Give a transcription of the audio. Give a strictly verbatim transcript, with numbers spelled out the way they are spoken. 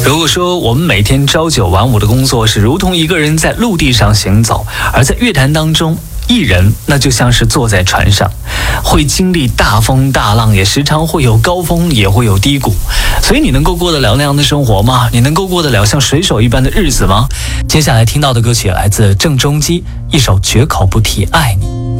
如果说我们每天朝九晚五的工作是如同一个人在陆地上行走，而在乐坛当中，艺人那就像是坐在船上，会经历大风大浪，也时常会有高峰，也会有低谷。所以你能够过得了那样的生活吗？你能够过得了像水手一般的日子吗？接下来听到的歌曲来自郑中基，一首绝口不提爱你。